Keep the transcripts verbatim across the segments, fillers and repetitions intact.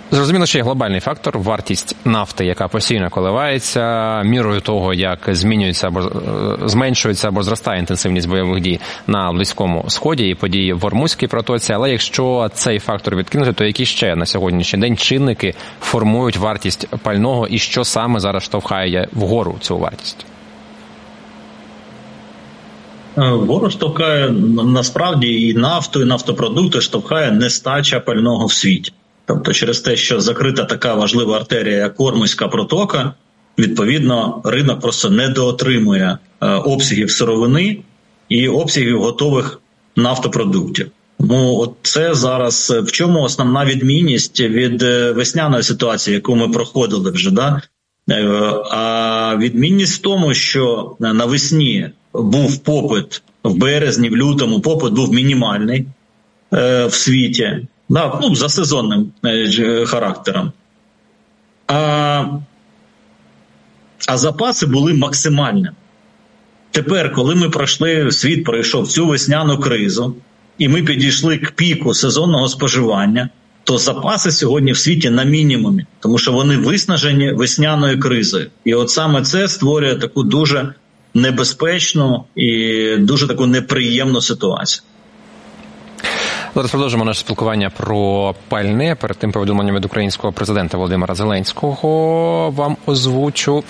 Зрозуміло, що є глобальний фактор – вартість нафти, яка постійно коливається, мірою того, як змінюється або зменшується або зростає інтенсивність бойових дій на Близькому Сході і події в Ормузькій протоці. Але якщо цей фактор відкинути, то які ще на сьогоднішній день чинники формують вартість пального і що саме зараз штовхає вгору цю вартість? Вгору штовхає насправді і нафту, і нафтопродукти штовхає нестача пального в світі. Тобто через те, що закрита така важлива артерія, як Ормузька протока, відповідно, ринок просто недоотримує е, обсягів сировини і обсягів готових нафтопродуктів. Тому от це зараз в чому основна відмінність від весняної ситуації, яку ми проходили вже, да? Е, а відмінність в тому, що навесні був попит в березні, в лютому, попит був мінімальний е, в світі. Да, ну, за сезонним е, характером. А, а запаси були максимальні. Тепер, коли ми пройшли, світ пройшов цю весняну кризу, і ми підійшли к піку сезонного споживання, то запаси сьогодні в світі на мінімумі, тому що вони виснажені весняною кризою. І от саме це створює таку дуже небезпечну і дуже таку неприємну ситуацію. Зараз продовжимо наше спілкування про пальне. Перед тим повідомленням від українського президента Володимира Зеленського вам озвучу.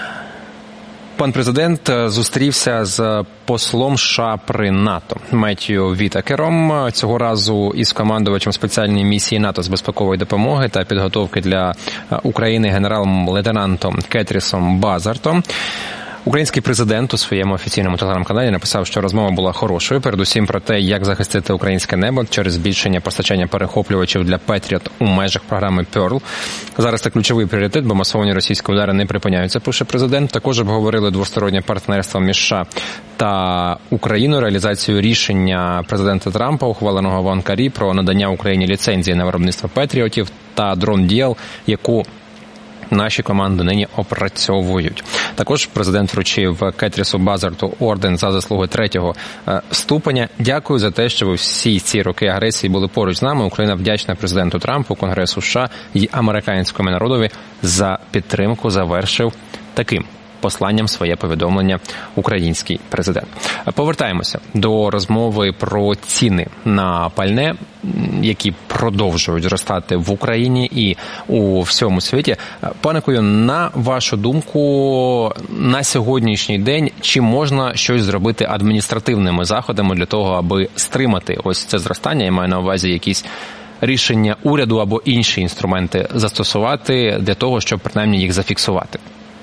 Пан президент зустрівся з послом США при НАТО Меттью Вітакером, цього разу із командувачем спеціальної місії НАТО з безпекової допомоги та підготовки для України генерал-лейтенантом Кетрісом Базартом. Український президент у своєму офіційному телеграм-каналі написав, що розмова була хорошою, передусім про те, як захистити українське небо через збільшення постачання перехоплювачів для Петріот у межах програми Перл. Зараз це ключовий пріоритет, бо масовані російські удари не припиняються, пише президент. Також обговорили двостороннє партнерство між США та Україною, реалізацію рішення президента Трампа, ухваленого в Анкарі, про надання Україні ліцензії на виробництво Петріотів та дрон Діал, яку наші команди нині опрацьовують. Також президент вручив Кетрісу Базарту орден за заслуги третього ступеня. Дякую за те, що ви всі ці роки агресії були поруч з нами. Україна вдячна президенту Трампу, Конгресу США і американському народові за підтримку, завершив таким посланням своє повідомлення український президент. Повертаємося до розмови про ціни на пальне, які продовжують зростати в Україні і у всьому світі. Пане Кую, на вашу думку, на сьогоднішній день, чи можна щось зробити адміністративними заходами для того, аби стримати ось це зростання? Я маю на увазі якісь рішення уряду або інші інструменти застосувати для того, щоб принаймні їх зафіксувати?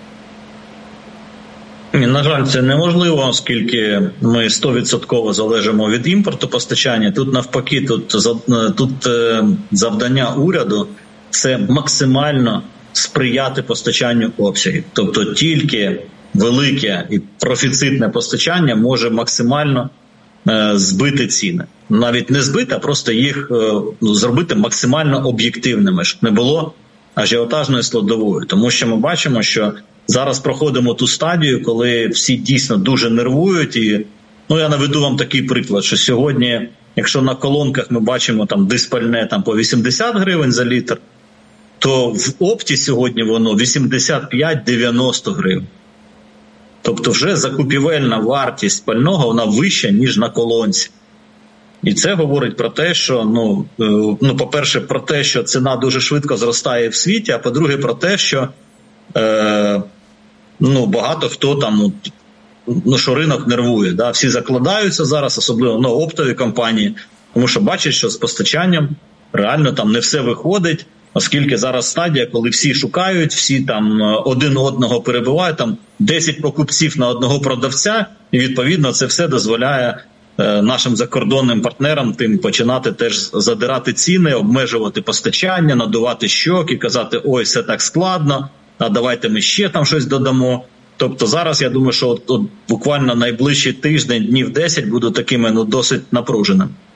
На жаль, це неможливо, оскільки ми сто відсотків залежимо від імпорту постачання. Тут навпаки, тут, тут завдання уряду – це максимально сприяти постачанню обсягів. Тобто тільки велике і профіцитне постачання може максимально збити ціни. Навіть не збити, а просто їх зробити максимально об'єктивними, щоб не було ажіотажною складовою. Тому що ми бачимо, що зараз проходимо ту стадію, коли всі дійсно дуже нервують. І, ну, я наведу вам такий приклад, що сьогодні, якщо на колонках ми бачимо там диспальне там, по вісімдесят гривень за літр, то в опті сьогодні воно вісімдесят п'ять - дев'яносто гривень. Тобто вже закупівельна вартість пального, вона вища, ніж на колонці. І це говорить про те, що, ну, ну по-перше, про те, що ціна дуже швидко зростає в світі, а по-друге, про те, що Е, ну, багато хто там, ну, що ринок нервує, да? Всі закладаються зараз, особливо ну, оптові компанії, тому що бачать, що з постачанням реально там не все виходить, оскільки зараз стадія, коли всі шукають, всі там один одного перебивають, там десять покупців на одного продавця, і відповідно це все дозволяє е, нашим закордонним партнерам тим починати теж задирати ціни, обмежувати постачання, надувати щоки, казати, ой, все так складно, а давайте ми ще там щось додамо. Тобто зараз, я думаю, що от, от буквально найближчий тиждень, днів десять будуть такими, ну, досить напруженими.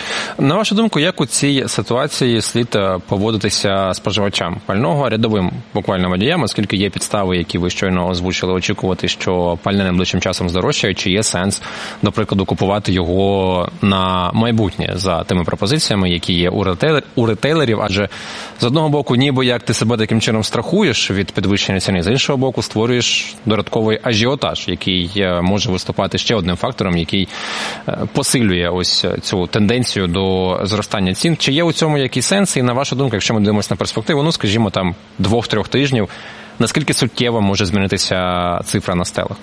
На вашу думку, як у цій ситуації слід поводитися споживачам пального, рядовим буквально водіям, оскільки є підстави, які ви щойно озвучили, очікувати, що пальне найближчим часом здорожчає, чи є сенс, до прикладу, купувати його на майбутнє за тими пропозиціями, які є у, ретейлер, у ретейлерів, адже з одного боку, ніби як ти себе таким чином страхуєш від підвищення ціни, з іншого боку, створюєш додатковий ажіотаж, який може виступати ще одним фактором, який посилює ось цю тенденцію до зростання цін. Чи є у цьому якийсь сенс? І на вашу думку, якщо ми дивимося на перспективу, ну, скажімо, там, двох-трьох тижнів, наскільки суттєво може змінитися цифра на стелах?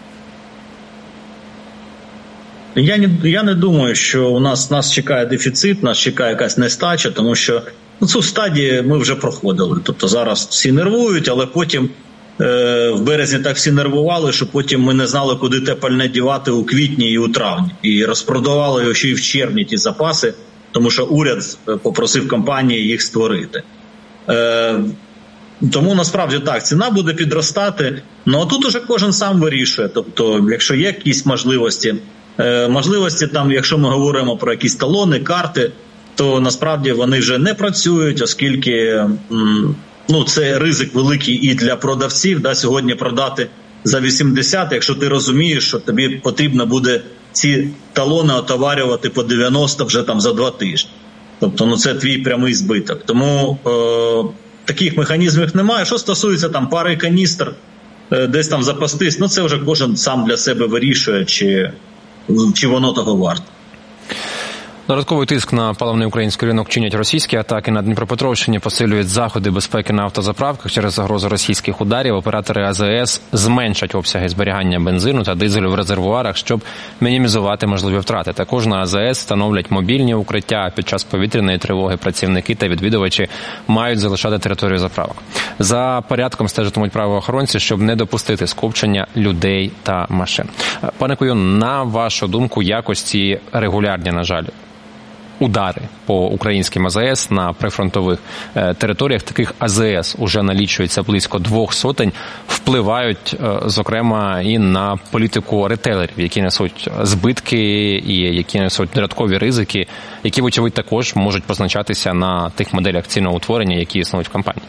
Я не, я не думаю, що у нас, нас чекає дефіцит, нас чекає якась нестача, тому що ну, цю стадію ми вже проходили. Тобто зараз всі нервують, але потім е, в березні так всі нервували, що потім ми не знали, куди те пальне дівати у квітні і у травні. І розпродавали його ще й в червні ті запаси, тому що уряд попросив компанії їх створити. Е, Тому насправді так, ціна буде підростати, ну а тут уже кожен сам вирішує. Тобто, якщо є якісь можливості, е, можливості там, якщо ми говоримо про якісь талони, карти, то насправді вони вже не працюють, оскільки м, ну, це ризик великий і для продавців, да, сьогодні продати за вісімдесят, якщо ти розумієш, що тобі потрібно буде ці талони отоварювати по дев'яносто вже там за два тижні. Тобто, ну це твій прямий збиток. Тому е, таких механізмів немає. Що стосується там пари каністр, е, десь там запастись, ну це вже кожен сам для себе вирішує, чи, чи воно того варто. Додатковий тиск на паливний український ринок чинять російські атаки. На Дніпропетровщині посилюють заходи безпеки на автозаправках. Через загрозу російських ударів оператори А З С зменшать обсяги зберігання бензину та дизелю в резервуарах, щоб мінімізувати можливі втрати. Також на А З С встановлять мобільні укриття. Під час повітряної тривоги працівники та відвідувачі мають залишати територію заправок. За порядком стежитимуть правоохоронці, щоб не допустити скупчення людей та машин. Пане Кую, на вашу думку, якості регулярні, на жаль, удари по українським А З С на прифронтових е, територіях, таких А З С уже налічується близько двох сотень, впливають, е, зокрема, і на політику ретейлерів, які несуть збитки і які несуть додаткові ризики, які, вочевидь, також можуть позначатися на тих моделях ціноутворення, які існують в компанії.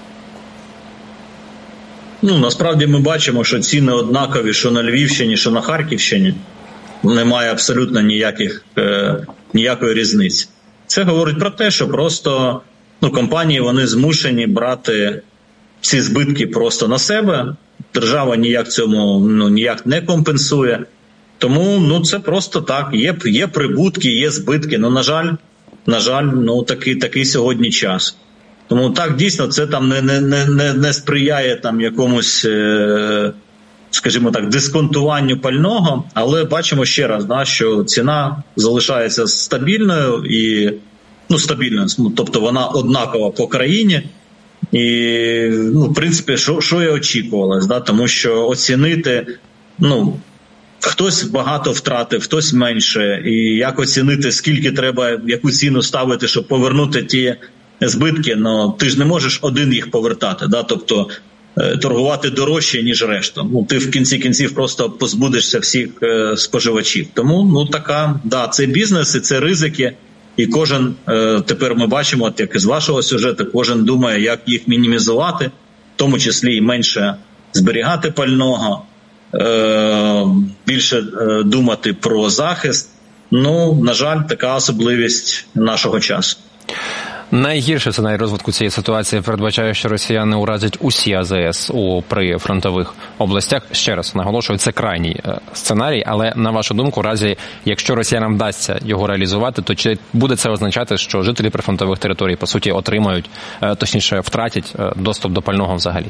Ну, насправді ми бачимо, що ціни однакові, що на Львівщині, що на Харківщині. Немає абсолютно ніяких, е, ніякої різниці. Це говорить про те, що просто ну, компанії вони змушені брати ці збитки просто на себе. Держава ніяк цьому ну, ніяк не компенсує. Тому ну, це просто так. Є, є прибутки, є збитки. Ну, на жаль, на жаль, ну, такий, такий сьогодні час. Тому так, дійсно, це там не, не, не, не сприяє там якомусь... Е, скажімо так, дисконтуванню пального, але бачимо ще раз, да, що ціна залишається стабільною і ну стабільною, тобто вона однакова по країні. І ну, в принципі, що, що і очікувалось, да, тому що оцінити, ну, хтось багато втратив, хтось менше, і як оцінити, скільки треба, яку ціну ставити, щоб повернути ті збитки, ну, ти ж не можеш один їх повертати, да, тобто торгувати дорожче, ніж решта. Ну, ти в кінці кінців просто позбудешся всіх е, споживачів. Тому, ну, така, да, це бізнес і це ризики. І кожен, е, тепер ми бачимо, от як із вашого сюжету, кожен думає, як їх мінімізувати, в тому числі і менше зберігати пального, е, більше е, думати про захист. Ну, на жаль, така особливість нашого часу. Найгірший сценарій розвитку цієї ситуації передбачає, що росіяни уразять усі А З С у прифронтових областях. Ще раз наголошую, це крайній сценарій, але на вашу думку, у разі, якщо росіянам вдасться його реалізувати, то чи буде це означати, що жителі прифронтових територій, по суті, отримають, точніше, втратять доступ до пального взагалі?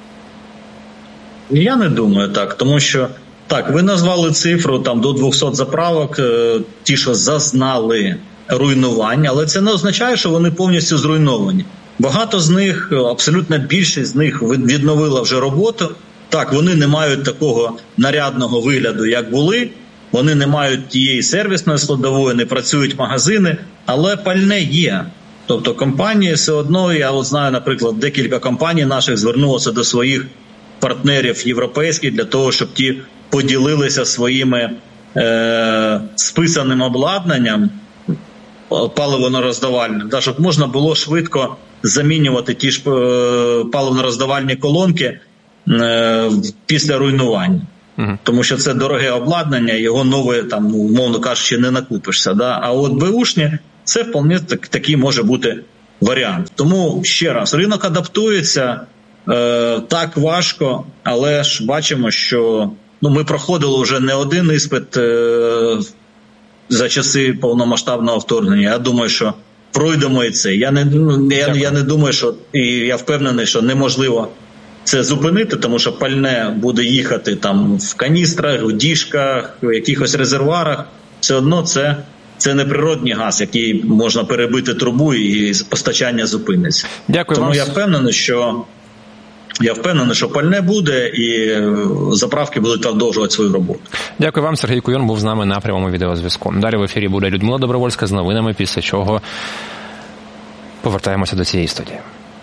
Я не думаю так, тому що, так, ви назвали цифру там до двохсот заправок, ті, що зазнали руйнування, але це не означає, що вони повністю зруйновані. Багато з них, абсолютно більшість з них відновила вже роботу. Так, вони не мають такого нарядного вигляду, як були, вони не мають тієї сервісної складової, не працюють магазини, але пальне є. Тобто компанії все одно, я от знаю, наприклад, декілька компаній наших звернулося до своїх партнерів європейських для того, щоб ті поділилися своїми е- списаним обладнанням, паливно-роздавальним, да, щоб можна було швидко замінювати ті ж паливно-роздавальні колонки після руйнування. Угу. Тому що це дороге обладнання, його нове, там, умовно кажучи, не накупишся. Да? А от беушні – це вполне так, такий може бути варіант. Тому, ще раз, ринок адаптується, е, так важко, але ж бачимо, що ну, ми проходили вже не один іспит е, за часи повномасштабного вторгнення. Я думаю, що пройдемо і це. Я не, я, я не думаю, що, і я впевнений, що неможливо це зупинити, тому що пальне буде їхати там в каністрах, в діжках, в якихось резервуарах. Все одно це, це не природний газ, який можна перебити трубу і постачання зупиниться. Дякую тому вам. я впевнений, що я впевнений, що пальне буде і заправки будуть продовжувати свою роботу. Дякую вам. Сергій Куйон був з нами на прямому відеозв'язку. Далі в ефірі буде Людмила Добровольська з новинами, після чого повертаємося до цієї студії.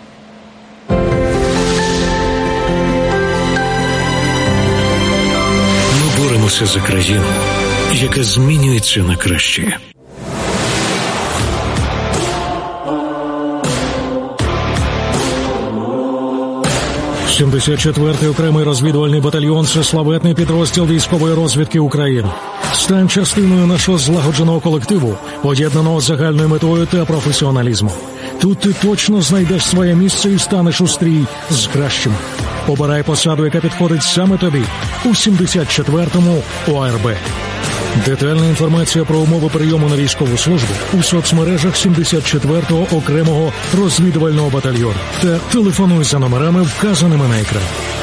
Ми боремося за країну, яка змінюється на краще. сімдесят четвертий окремий розвідувальний батальйон – це славетний підрозділ військової розвідки України. Стань частиною нашого злагодженого колективу, поєднаного з загальною метою та професіоналізмом. Тут ти точно знайдеш своє місце і станеш у стрій з кращим. Обирай посаду, яка підходить саме тобі у сімдесят четвертому О А Р Б. Детальна інформація про умови прийому на військову службу у соцмережах сімдесят четвертого окремого розвідувального батальйону та телефонуй за номерами, вказаними на екрані.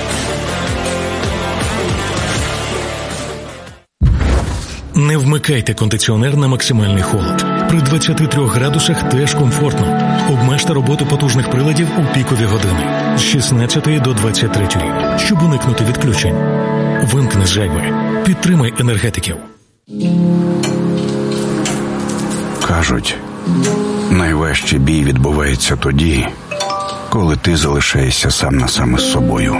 Не вмикайте кондиціонер на максимальний холод. При двадцяти трьох градусах теж комфортно. Обмежте роботу потужних приладів у пікові години з шістнадцятої до двадцять третьої, щоб уникнути відключень. Вимкни зайве. Підтримай енергетиків. Кажуть, найважчий бій відбувається тоді, коли ти залишаєшся сам на сам із собою.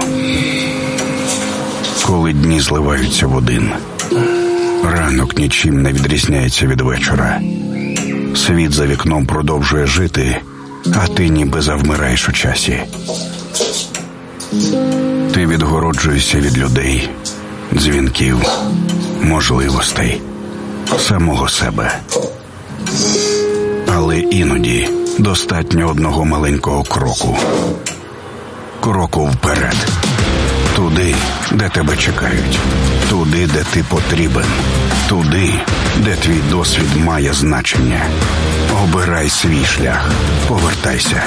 Коли дні зливаються в один. Ранок нічим не відрізняється від вечора. Світ за вікном продовжує жити, а ти ніби завмираєш у часі. Ти відгороджуєшся від людей, дзвінків, можливостей, самого себе. Але іноді достатньо одного маленького кроку. Кроку вперед. Туди, де тебе чекають. Туди, де ти потрібен. Туди, де твій досвід має значення. Обирай свій шлях. Повертайся.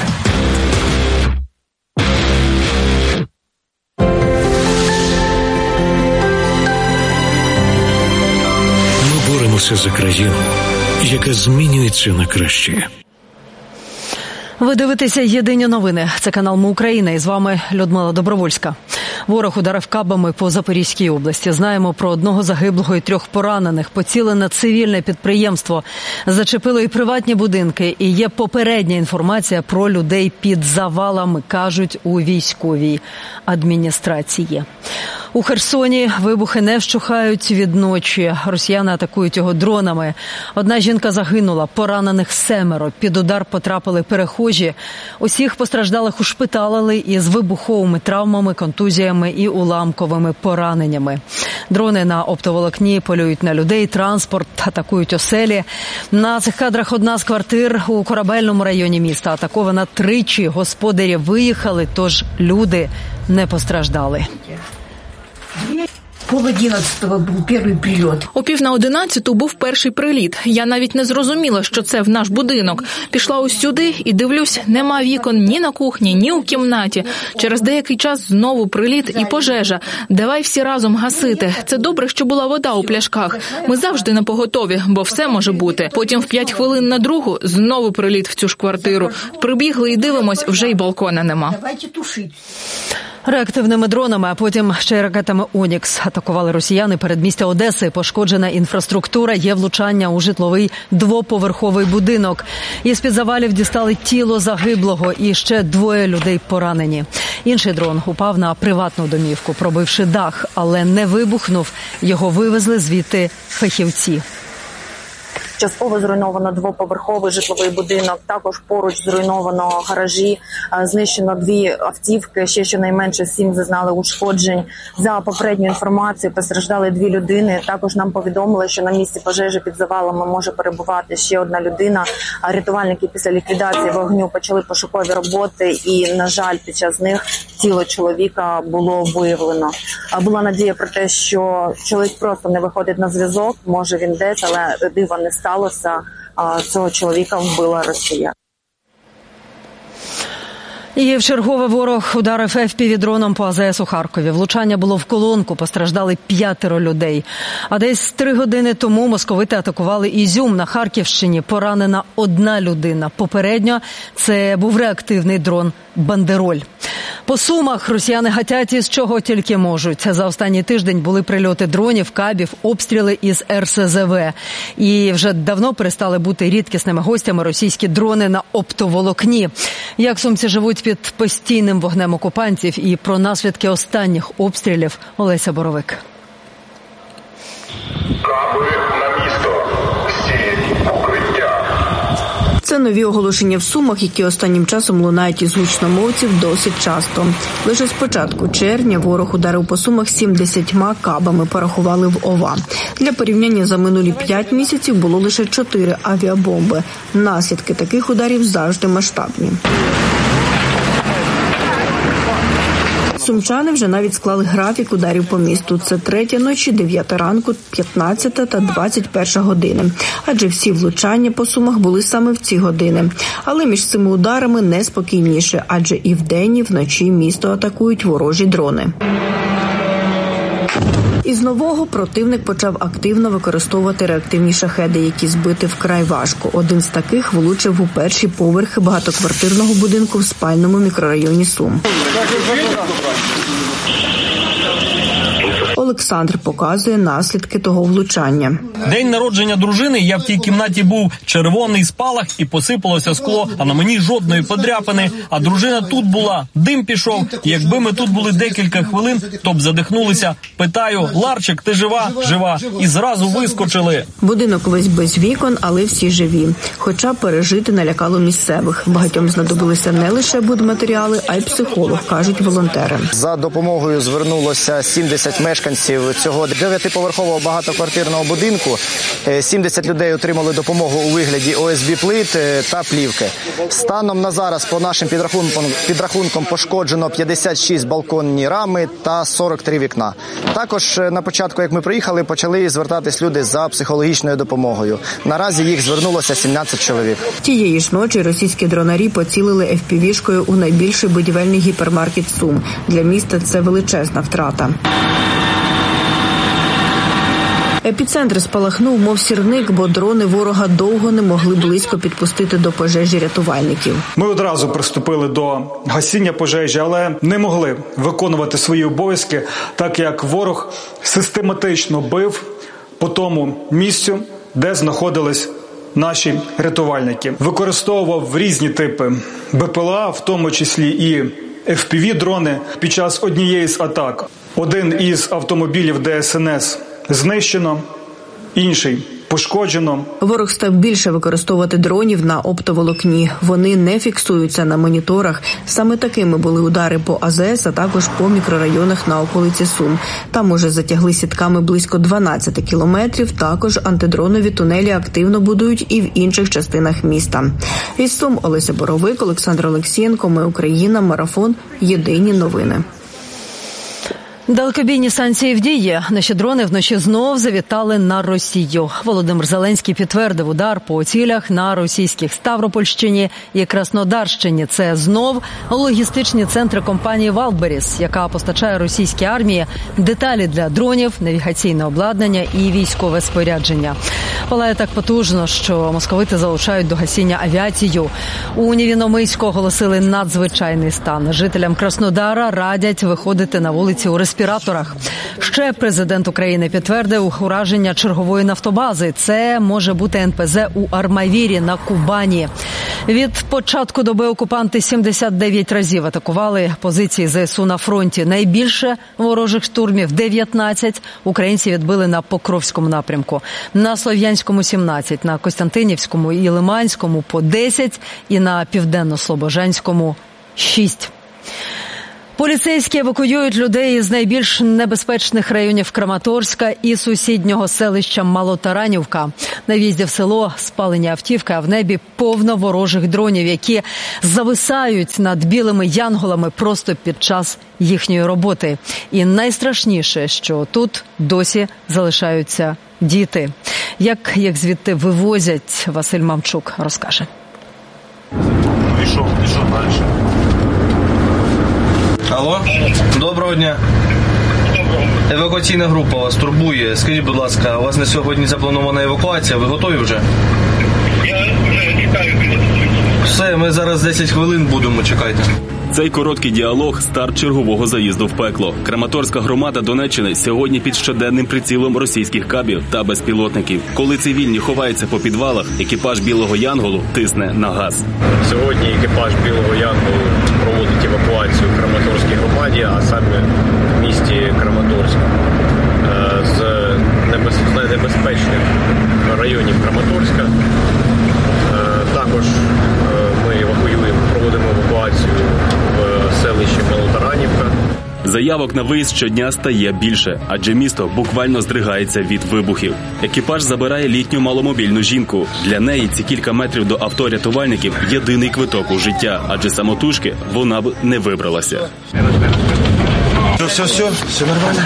Ми боремося за країну, яка змінюється на краще. Ви дивитеся «Єдині новини». Це канал Ми Україна. І з вами Людмила Добровольська. Ворог ударив кабами по Запорізькій області. Знаємо про одного загиблого і трьох поранених. Поцілене цивільне підприємство. Зачепило і приватні будинки. І є попередня інформація про людей під завалами, кажуть у військовій адміністрації. У Херсоні вибухи не вщухають від ночі. Росіяни атакують його дронами. Одна жінка загинула, поранених семеро. Під удар потрапили перехожі. Усіх постраждалих ушпиталили із вибуховими травмами, контузіями і уламковими пораненнями. Дрони на оптоволокні полюють на людей, транспорт, атакують оселі. На цих кадрах одна з квартир у Корабельному районі міста атакована тричі. Господарі виїхали, тож люди не постраждали. Пол одинадцятого був перший прильот. О пів на одинадцяту був перший приліт. Я навіть не зрозуміла, що це в наш будинок. Пішла ось сюди і дивлюсь, нема вікон ні на кухні, ні у кімнаті. Через деякий час знову приліт і пожежа. Давай всі разом гасити. Це добре, що була вода у пляшках. Ми завжди напоготові, бо все може бути. Потім в п'ять хвилин на другу знову приліт в цю ж квартиру. Прибігли і дивимось, вже й балкона нема. Давайте тушити. Реактивними дронами, а потім ще й ракетами «Онікс» атакували росіяни передмістя Одеси. Пошкоджена інфраструктура, є влучання у житловий двоповерховий будинок. Із-під завалів дістали тіло загиблого і ще двоє людей поранені. Інший дрон упав на приватну домівку, пробивши дах, але не вибухнув. Його вивезли звідти фахівці. частково зруйновано двоповерховий житловий будинок, також поруч зруйновано гаражі, знищено дві автівки, ще щонайменше сім зазнали ушкоджень. За попередньою інформацією постраждали дві людини. Також нам повідомили, що на місці пожежі під завалами може перебувати ще одна людина. Рятувальники після ліквідації вогню почали пошукові роботи і, на жаль, під час них тіло чоловіка було виявлено. Була надія про те, що чоловік просто не виходить на зв'язок, може він десь, але дива не сталося. Цього чоловіка вбила Росія. І вчергове ворог ударив еф пі ві-дроном по а зе ес у Харкові. Влучання було в колонку, постраждали п'ятеро людей. А десь три години тому московити атакували Ізюм на Харківщині. Поранена одна людина. Попередньо це був реактивний дрон «Бандероль». По Сумах росіяни гатять із чого тільки можуть. За останній тиждень були прильоти дронів, кабів, обстріли із ер ес зе ве. І вже давно перестали бути рідкісними гостями російські дрони на оптоволокні. Як сумці живуть під постійним вогнем окупантів і про наслідки останніх обстрілів Олеся Боровик. Каби на місто. Всі укриття. Це нові оголошення в Сумах, які останнім часом лунають із гучномовців досить часто. Лише з початку червня ворог ударив по Сумах сімдесятьма кабами, порахували в ОВА. Для порівняння за минулі п'ять місяців було лише чотири авіабомби. Наслідки таких ударів завжди масштабні. Сумчани вже навіть склали графік ударів по місту. Це третя ночі, дев'ята ранку, п'ятнадцята та двадцять перша години. Адже всі влучання по Сумах були саме в ці години. Але між цими ударами неспокійніше, адже і вдень, і вночі місто атакують ворожі дрони. Із нового противник почав активно використовувати реактивні шахеди, які збити вкрай важко. Один з таких влучив у перші поверхи багатоквартирного будинку в спальному мікрорайоні Сум. Олександр показує наслідки того влучання. День народження дружини, я в тій кімнаті був, червоний спалах і посипалося скло, а на мені жодної подряпини. А дружина тут була, дим пішов. І якби ми тут були декілька хвилин, то б задихнулися. Питаю: Ларчик, ти жива? Жива. І зразу вискочили. Будинок весь без вікон, але всі живі. Хоча пережити налякало місцевих. Багатьом знадобилися не лише будматеріали, а й психолог, кажуть волонтери. За допомогою звернулося сімдесят мешканців цього дев'ятиповерхового багатоквартирного будинку. сімдесят людей отримали допомогу у вигляді о ес бі-плит та плівки. Станом на зараз по нашим підрахункам, підрахункам пошкоджено п'ятдесят шість балконні рами та сорок три вікна. Також на початку, як ми приїхали, почали звертатись люди за психологічною допомогою. Наразі їх звернулося сімнадцять чоловік. Тієї ж ночі російські дронарі поцілили еф пі ві-шкою у найбільший будівельний гіпермаркет Сум. Для міста це величезна втрата. Епіцентр спалахнув, мов сірник, бо дрони ворога довго не могли близько підпустити до пожежі рятувальників. Ми одразу приступили до гасіння пожежі, але не могли виконувати свої обов'язки, так як ворог систематично бив по тому місцю, де знаходились наші рятувальники. Використовував різні типи бе пе ел а, в тому числі і еф пі ві-дрони. Під час однієї з атак один із автомобілів де ес ен ес знищено, інший пошкоджено. Ворог став більше використовувати дронів на оптоволокні. Вони не фіксуються на моніторах. Саме такими були удари по а зе ес, а також по мікрорайонах на околиці Сум. Там уже затягли сітками близько дванадцять кілометрів. Також антидронові тунелі активно будують і в інших частинах міста. Із Сум Олеся Боровик, Олександр Олексієнко, Ми Україна, Марафон, Єдині новини. Далекобійні санкції в дії. Наші дрони вночі знов завітали на Росію. Володимир Зеленський підтвердив удар по цілях на російських Ставропольщині і Краснодарщині. Це знов логістичні центри компанії «Валберіс», яка постачає російській армії деталі для дронів, навігаційне обладнання і військове спорядження. Палає так потужно, що московити залучають до гасіння авіацію. У Невіномиську оголосили надзвичайний стан. Жителям Краснодара радять виходити на вулиці у респіраторах. респіраторах. Ще президент України підтвердив ураження чергової нафтобази. Це може бути ен пе зе у Армавірі на Кубані. Від початку доби окупанти сімдесят дев'ять разів атакували позиції зе ес у на фронті. Найбільше ворожих штурмів – дев'ятнадцять. Українці відбили на Покровському напрямку. На Слов'янському – сімнадцять, на Костянтинівському і Лиманському – по десять і на Південно-Слобожанському – шість. Поліцейські евакуюють людей із найбільш небезпечних районів Краматорська і сусіднього селища Малотаранівка. На в'їзді в село спалені автівки, а в небі повно ворожих дронів, які зависають над білими янголами просто під час їхньої роботи. І найстрашніше, що тут досі залишаються діти. Як їх звідти вивозять, Василь Мамчук розкаже. І що, і що далі? Алло, доброго дня. Евакуаційна група вас турбує. Скажіть, будь ласка, у вас на сьогодні запланована евакуація? Ви готові вже? Я вже чекаю. Все, ми зараз десять хвилин будемо, чекайте. Цей короткий діалог – старт чергового заїзду в пекло. Краматорська громада Донеччини сьогодні під щоденним прицілом російських кабів та безпілотників. Коли цивільні ховаються по підвалах, екіпаж Білого Янголу тисне на газ. Сьогодні екіпаж Білого Янголу проводить евакуацію в Краматорській громаді, а саме в місті Краматорськ. З небезпечних районів Краматорська. Також ми евакуюємо, проводимо евакуацію в селищі Малотаранівка. Заявок на виїзд щодня стає більше, адже місто буквально здригається від вибухів. Екіпаж забирає літню маломобільну жінку. Для неї ці кілька метрів до авто рятувальників – єдиний квиток у життя, адже самотужки вона б не вибралася. Все, все, все, все нормально.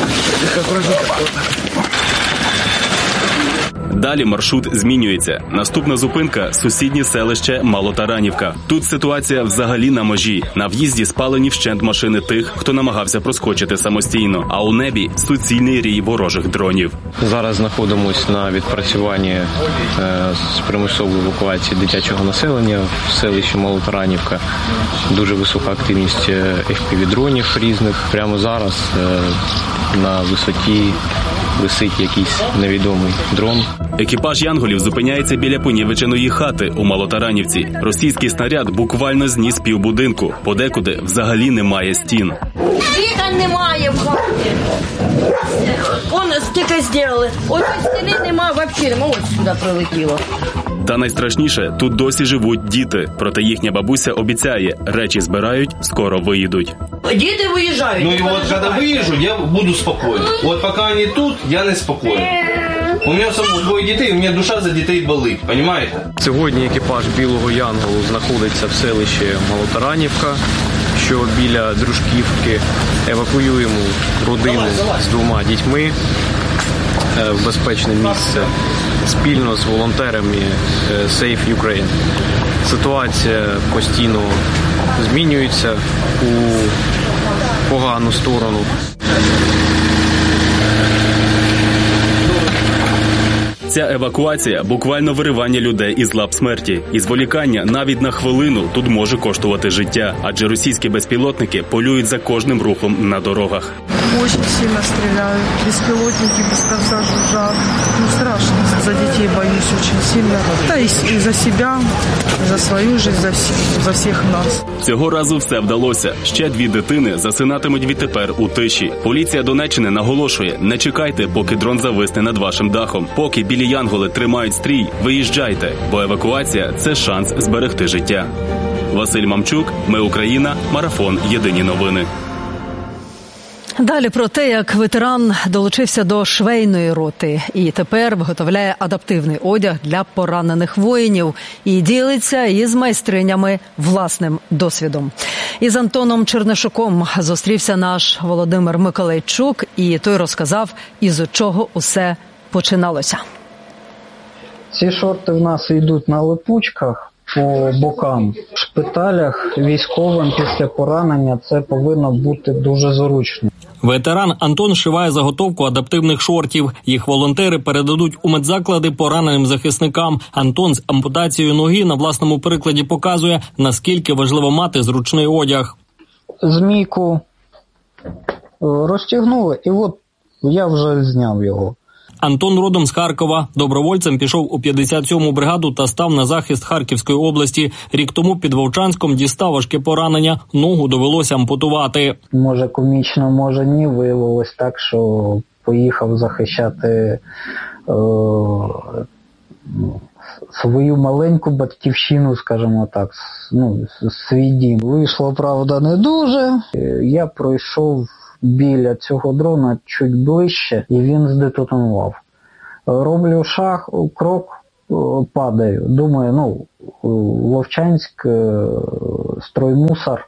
Далі маршрут змінюється. Наступна зупинка – сусіднє селище Малотаранівка. Тут ситуація взагалі на межі. На в'їзді спалені вщент машини тих, хто намагався проскочити самостійно. А у небі – суцільний рій ворожих дронів. Зараз знаходимося на відпрацюванні е, з примусової евакуації дитячого населення в селищі Малотаранівка. Дуже висока активність еф пі ві-дронів різних. Прямо зараз е, на висоті висить якийсь невідомий дрон. Екіпаж янголів зупиняється біля понівеченої хати у Малотаранівці. Російський снаряд буквально зніс півбудинку. Подекуди взагалі немає стін. Вікон немає в хаті. Вон стільки зробили. Ось стіни немає взагалі. Ну ось сюди прилетіло. Та найстрашніше, тут досі живуть діти. Проте їхня бабуся обіцяє, речі збирають, скоро виїдуть. Діти виїжджають. Ну і от коли виїжджу, я буду спокійний. От поки вони тут, я не спокійний. У мене самого двоє дітей, у мене душа за дітей болить, розумієте? Сьогодні екіпаж Білого Янголу знаходиться в селищі Малотаранівка, що біля Дружківки. Евакуюємо родину з двома дітьми в безпечне місце спільно з волонтерами Save Ukraine. Ситуація постійно змінюється у погану сторону. Ця евакуація – буквально виривання людей із лап смерті. І зволікання навіть на хвилину тут може коштувати життя, адже російські безпілотники полюють за кожним рухом на дорогах. Очень сильно стреляют, беспилотники без конца жужжат. Ну, страшно, за детей боюсь очень сильно. Да и, и за себя, за свою жизнь, за, всі, за всіх нас. Цього разу все вдалося. Ще дві дитини засинатимуть відтепер у тиші. Поліція Донеччини наголошує, не чекайте, поки дрон зависне над вашим дахом. Поки білі янголи тримають стрій, виїжджайте, бо евакуація – це шанс зберегти життя. Василь Мамчук, Ми Україна, Марафон, Єдині новини. Далі про те, як ветеран долучився до швейної роти і тепер виготовляє адаптивний одяг для поранених воїнів і ділиться із майстринями власним досвідом. Із Антоном Чернишуком зустрівся наш Володимир Миколайчук, і той розказав, із чого усе починалося. Ці шорти в нас йдуть на липучках по бокам. В шпиталях військовим після поранення це повинно бути дуже зручно. Ветеран Антон шиває заготовку адаптивних шортів. Їх волонтери передадуть у медзаклади пораненим захисникам. Антон з ампутацією ноги на власному прикладі показує, наскільки важливо мати зручний одяг. Змійку розтягнули, і от я вже зняв його. Антон родом з Харкова. Добровольцем пішов у п'ятдесят сьому бригаду та став на захист Харківської області. Рік тому під Вовчанськом дістав важке поранення. Ногу довелося ампутувати. Може комічно, може ні. Виявилось так, що поїхав захищати е- свою маленьку батьківщину, скажімо так, ну, свій дім. Вийшло, правда, не дуже. Я пройшов біля цього дрона чуть ближче, і він здетонував. Роблю шаг, крок, падаю. Думаю, ну, Вовчанськ, строймусор,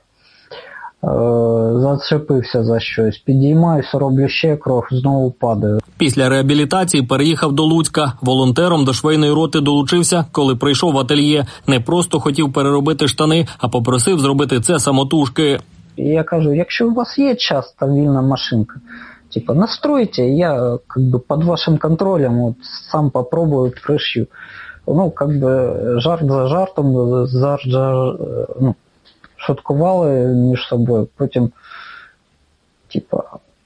зачепився за щось. Підіймаюся, роблю ще крок, знову падаю. Після реабілітації переїхав до Луцька. Волонтером до швейної роти долучився, коли прийшов в ательє. Не просто хотів переробити штани, а попросив зробити це самотужки. І я кажу, якщо у вас є час та вільна машинка, типа настройте, я как бы под вашим контролем вот, сам попробую, пришью. Ну, как бы жарт за жартом, жарт за, ну, шуткували між собою. Потім, типа,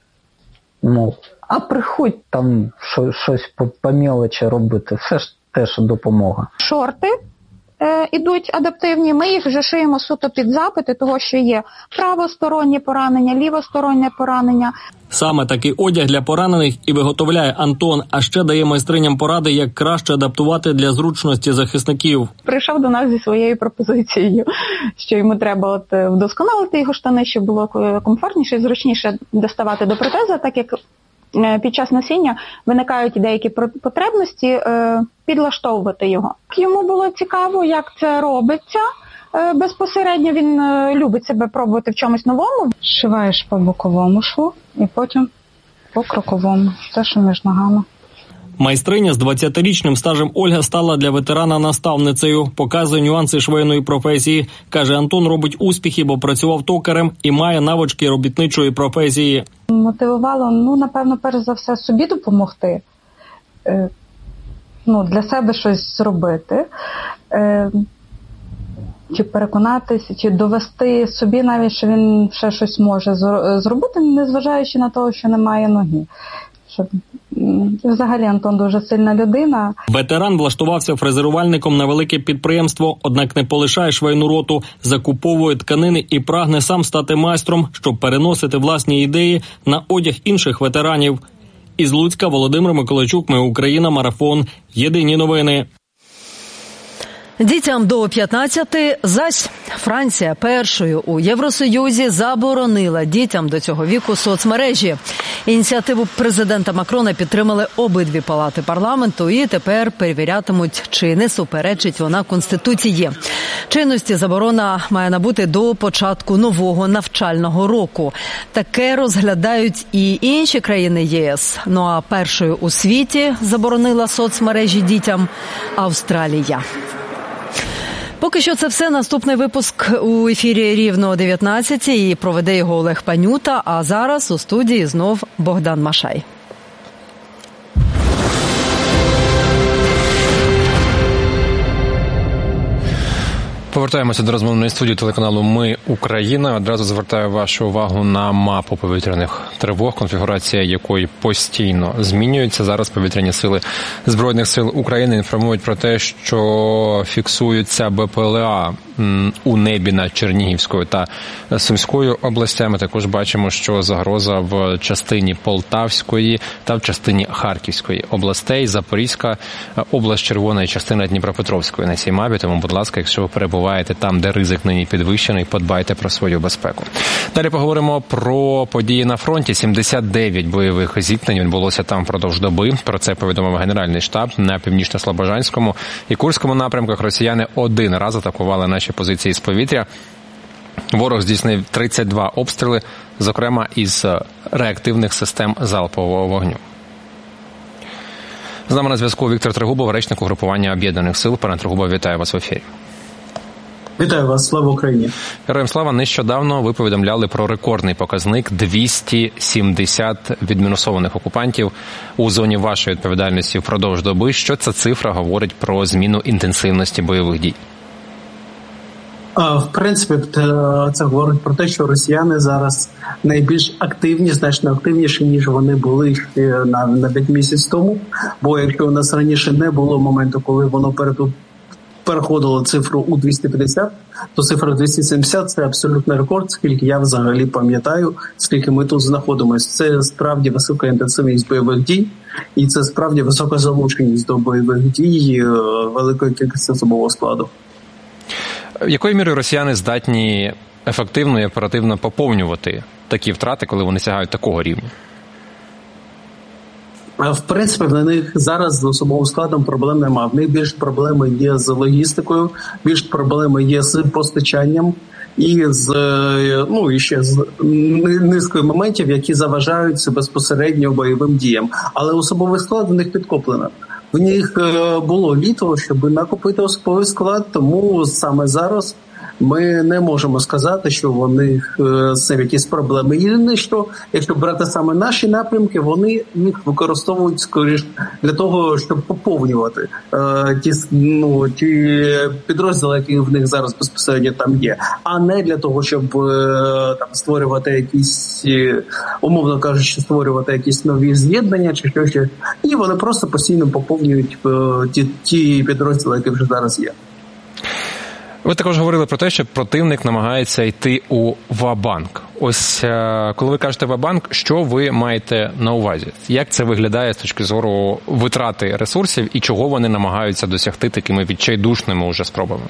ну, а приходь там щось по, по мелочі робити, все ж теж допомога. Шорти е, ідуть адаптивні, ми їх вже шиємо суто під запити, того що є правостороннє поранення, лівостороннє поранення. Саме такий одяг для поранених і виготовляє Антон, а ще дає майстриням поради, як краще адаптувати для зручності захисників. Прийшов до нас зі своєю пропозицією, що йому треба от вдосконалити його штани, щоб було комфортніше і зручніше доставати до протеза, так як під час носіння виникають деякі потребності підлаштовувати його. Йому було цікаво, як це робиться. Безпосередньо він любить себе пробувати в чомусь новому. Зшиваєш по боковому шву і потім по кроковому, те, що між ногами. Майстриня з двадцятирічним стажем Ольга стала для ветерана наставницею, показує нюанси швейної професії. Каже, Антон робить успіхи, бо працював токарем і має навички робітничої професії. Мотивувало, ну, напевно, перш за все, собі допомогти, е, ну, для себе щось зробити, е, чи переконатися, чи довести собі навіть, що він ще щось може зробити, незважаючи на те, що немає ноги. Що, взагалі, Антон дуже сильна людина. Ветеран влаштувався фрезерувальником на велике підприємство, однак не полишає швейну роту, закуповує тканини і прагне сам стати майстром, щоб переносити власні ідеї на одяг інших ветеранів. Із Луцька Володимир Миколайчук, Ми Україна, Марафон. Єдині новини. Дітям до п'ятнадцяти зась. Франція першою у Євросоюзі заборонила дітям до цього віку соцмережі. Ініціативу президента Макрона підтримали обидві палати парламенту і тепер перевірятимуть, чи не суперечить вона Конституції. Чинності заборона має набути до початку нового навчального року. Таке розглядають і інші країни ЄС. Ну а першою у світі заборонила соцмережі дітям Австралія. Поки що це все. Наступний випуск у ефірі рівно о дев'ятнадцятій і проведе його Олег Панюта, а зараз у студії знов Богдан Машай. Повертаємося до розмовної студії телеканалу «Ми Україна». Одразу звертаю вашу увагу на мапу повітряних тривог, конфігурація якої постійно змінюється. Зараз повітряні сили Збройних сил України інформують про те, що фіксуються БПЛА у небі над Чернігівською та Сумською областями. Також бачимо, що загроза в частині Полтавської та в частині Харківської областей. Запорізька область, червона і частина Дніпропетровської на цій мапі. Тому, будь ласка, якщо ви перебуваєте там, де ризик нині підвищений, подбайте про свою безпеку. Далі поговоримо про події на фронті. сімдесят дев'ять бойових зіткнень відбулося там впродовж доби. Про це повідомив Генеральний штаб. На Північно-Слобожанському і Курському напрямках росіяни один раз атакували наші позиції з повітря. Ворог здійснив тридцять два обстріли, зокрема із реактивних систем залпового вогню. З нами на зв'язку Віктор Трегубов, речник угрупування Об'єднаних сил. Пане Трегубов, вітаю вас в ефірі. Вітаю вас, слава Україні. Героям слава. Нещодавно ви повідомляли про рекордний показник – двісті сімдесят відмінусованих окупантів у зоні вашої відповідальності впродовж доби. Що ця цифра говорить про зміну інтенсивності бойових дій? В принципі, це говорить про те, що росіяни зараз найбільш активні, значно активніші, ніж вони були ще навіть місяць тому. Бо якщо у нас раніше не було моменту, коли воно переходило цифру у двісті п'ятдесят, то цифра двісті сімдесят – це абсолютний рекорд, скільки я взагалі пам'ятаю, скільки ми тут знаходимося. Це справді висока інтенсивність бойових дій, і це справді висока залученість до бойових дій великої кількості особового складу. Якою мірою росіяни здатні ефективно і оперативно поповнювати такі втрати, коли вони сягають такого рівня? В принципі, в них зараз з особовим складом проблем немає. В них більш проблеми є з логістикою, більш проблеми є з постачанням і з, ну, і ще з низкою моментів, які заважають безпосередньо бойовим діям. Але особовий склад в них підкоплено. В них було літо, щоб накопити особовий склад, тому саме зараз ми не можемо сказати, що в них з цим якісь проблеми. Єдине, що якщо брати саме наші напрямки, вони їх використовують скоріш для того, щоб поповнювати е, ті, ну, ті підрозділи, які в них зараз безпосередньо там є, а не для того, щоб е, там створювати якісь, умовно кажучи, створювати якісь нові з'єднання чи що ще. І вони просто постійно поповнюють е, ті, ті підрозділи, які вже зараз є. Ви також говорили про те, що противник намагається йти у ва-банк. Ось коли ви кажете ва-банк, що ви маєте на увазі? Як це виглядає з точки зору витрати ресурсів і чого вони намагаються досягти такими відчайдушними уже спробами?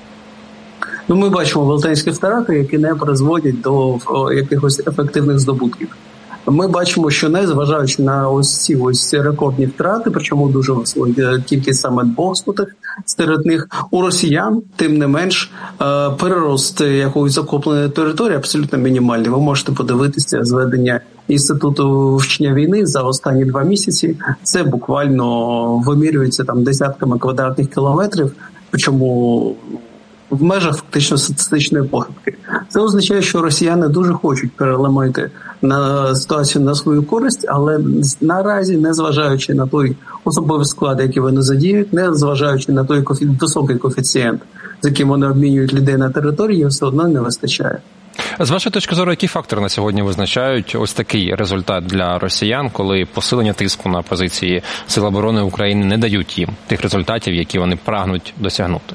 Ну, ми бачимо велетенські втрати, які не призводять до якихось ефективних здобутків. Ми бачимо, що незважаючи на ось ці ось рекордні втрати, причому дуже висока кількість саме двох сотих серед них, у росіян, тим не менш, перерост якоїсь захопленої території абсолютно мінімальний. Ви можете подивитися зведення Інституту вчення війни за останні два місяці. Це буквально вимірюється там десятками квадратних кілометрів, причому в межах фактично статистичної похибки. Це означає, що росіяни дуже хочуть переламати на ситуацію на свою користь, але наразі, незважаючи на той особовий склад, який вони задіють, незважаючи на той кофі... високий коефіцієнт, з яким вони обмінюють людей на території, все одно не вистачає. З вашої точки зору, які фактори на сьогодні визначають ось такий результат для росіян, коли посилення тиску на позиції Сил оборони України не дають їм тих результатів, які вони прагнуть досягнути?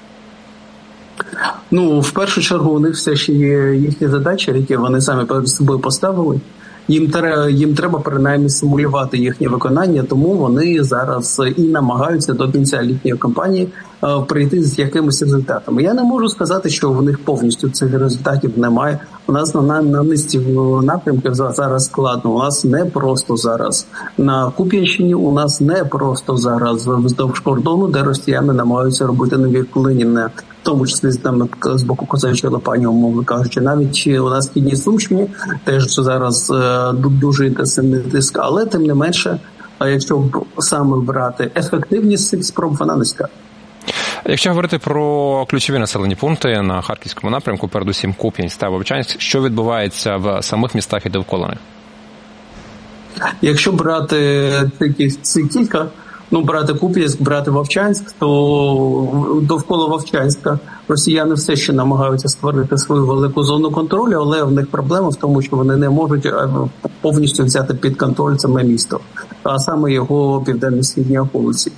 Ну, в першу чергу, у них все ще є їхні задачі, які вони самі перед собою поставили. Їм треба, їм треба принаймні симулювати їхнє виконання, тому вони зараз і намагаються до кінця літньої кампанії е, прийти з якимись результатами. Я не можу сказати, що в них повністю цих результатів немає. У нас на, на, на низці напрямків зараз складно. У нас не просто зараз на Куп'янщині, у нас не просто зараз вздовж кордону, де росіяни намагаються робити нові вклини, в тому числі там з боку Козачої Лопані, умовно кажучи, навіть у нас в Східній Сумщині теж зараз е, дуже інтенсивний тиск, але тим не менше, якщо саме брати ефективність цих спроб, вона низька. Якщо говорити про ключові населені пункти на Харківському напрямку, передусім Куп'янськ та Вовчанськ, що відбувається в самих містах і довкола них? Якщо брати такі ці кілька, ну, брати Куп'янськ, брати Вовчанськ, то довкола Вовчанська росіяни все ще намагаються створити свою велику зону контролю, але в них проблема в тому, що вони не можуть повністю взяти під контроль саме місто, а саме його південно-східні околиці.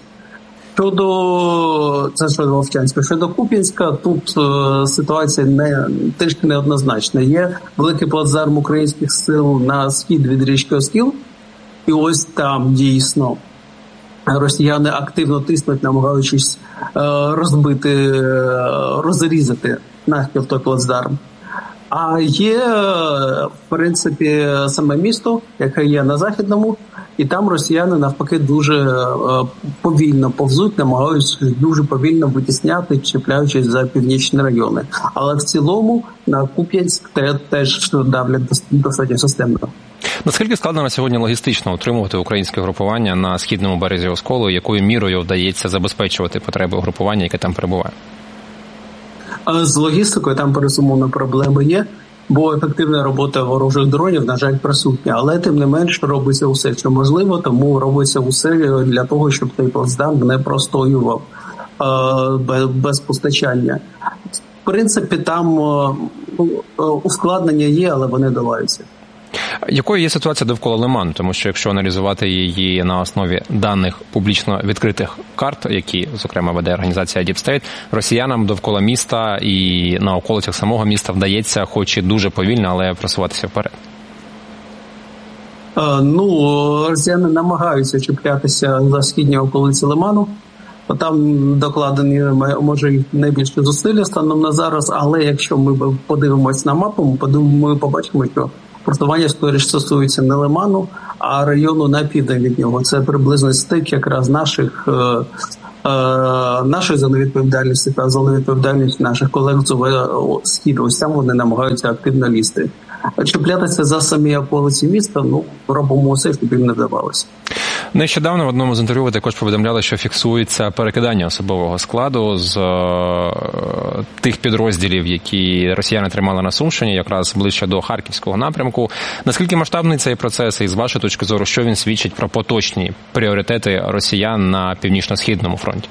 Щодо це щодо Вовчанська, щодо Куп'янська, тут е, ситуація не трішки неоднозначна. Є великий плацдарм українських сил на схід від річки Оскіл, і ось там дійсно росіяни активно тиснуть, намагаючись е, розбити, е, розрізати навпіл той плацдарм. А є, в принципі, саме місто, яке є на Західному, і там росіяни навпаки дуже е, повільно повзуть, намагаються дуже повільно витісняти, чіпляючись за північні райони. Але в цілому на Куп'янськ те, теж давлять достатньо системно. Наскільки складно на сьогодні логістично утримувати українське групування на східному березі Осколу, якою мірою вдається забезпечувати потреби угрупування, яке там перебуває? З логістикою там пересумовно проблеми є, бо ефективна робота ворожих дронів, на жаль, присутня. Але тим не менш робиться усе, що можливо, тому робиться усе для того, щоб цей плацдарм не простоював без постачання. В принципі, там ускладнення є, але вони долаються. Якою є ситуація довкола Лиману? Тому що якщо аналізувати її на основі даних публічно відкритих карт, які, зокрема, веде організація Deep State, росіянам довкола міста і на околицях самого міста вдається, хоч і дуже повільно, але просуватися вперед. Ну, росіяни намагаються чіплятися за східні околиці Лиману. Там докладені, може, і найбільше зусилля станом на зараз, але якщо ми подивимось на мапу, ми побачимо, що просування скоріше стосується не Лиману, а району на південь від нього. Це приблизно стик якраз наших, е, е, нашої зони відповідальності та зони відповідальності наших колег з східу. Ось там вони намагаються активно лізти. Чіплятися за самі околиці міста, ну, робимо все, щоб їм не вдавалося. Нещодавно в одному з інтерв'ю ви також повідомляли, що фіксується перекидання особового складу з е, тих підрозділів, які росіяни тримали на Сумщині, якраз ближче до Харківського напрямку. Наскільки масштабний цей процес і, з вашої точки зору, що він свідчить про поточні пріоритети росіян на Північно-Східному фронті?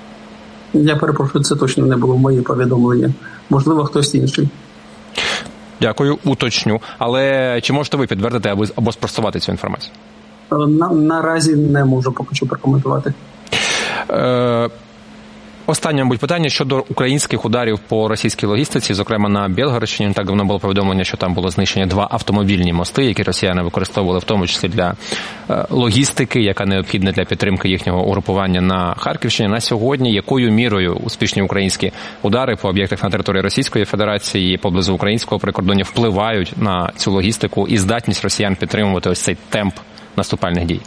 Я перепрошую, це точно не було моє повідомлення. Можливо, хтось інший. Дякую, уточню. Але чи можете ви підтвердити або, або спростувати цю інформацію? На, наразі не можу поки що прокоментувати. Е, останнє, мабуть, питання щодо українських ударів по російській логістиці, зокрема на Білгородщині. Так давно було повідомлення, що там було знищені два автомобільні мости, які росіяни використовували в тому числі для е, логістики, яка необхідна для підтримки їхнього угрупування на Харківщині. На сьогодні якою мірою успішні українські удари по об'єктах на території Російської Федерації і поблизу українського прикордоння впливають на цю логістику і здатність росіян підтримувати ось цей темп наступальних дій?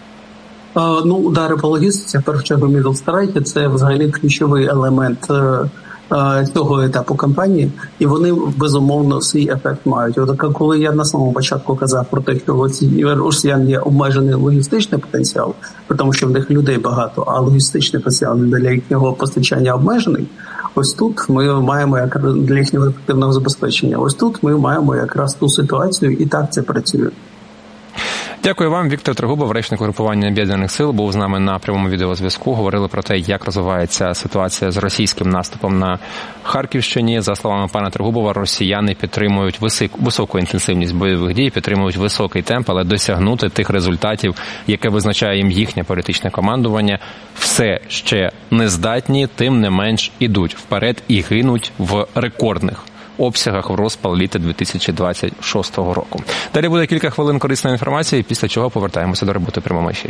Ну, удари по логістиці, в першу чергу, Middle Strike – це взагалі ключовий елемент цього етапу кампанії, і вони, безумовно, свій ефект мають. От коли я на самому початку казав про те, що у росіян є обмежений логістичний потенціал, тому що в них людей багато, а логістичний потенціал для їхнього постачання обмежений, ось тут ми маємо якраз для їхнього ефективного забезпечення. Ось тут ми маємо якраз ту ситуацію, і так це працює. Дякую вам. Віктор Трегубов, речник угрупування Об'єднаних сил, був з нами на прямому відеозв'язку. Говорили про те, як розвивається ситуація з російським наступом на Харківщині. За словами пана Трегубова, росіяни підтримують високу інтенсивність бойових дій, підтримують високий темп, але досягнути тих результатів, яке визначає їм їхнє політичне командування, все ще не здатні, тим не менш ідуть вперед і гинуть в рекордних обсягах в розпал літа дві тисячі двадцять шостого року. Далі буде кілька хвилин корисної інформації, після чого повертаємося до роботи в прямому ефірі.